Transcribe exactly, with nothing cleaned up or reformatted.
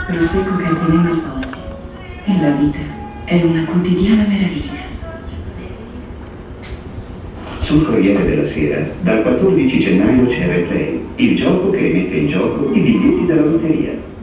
Prosecco Cardenema al Polli. E la vita è una quotidiana meraviglia. Sul Corriere della Sera, dal quattordici gennaio c'è Replay, il gioco che mette in gioco i biglietti della lotteria.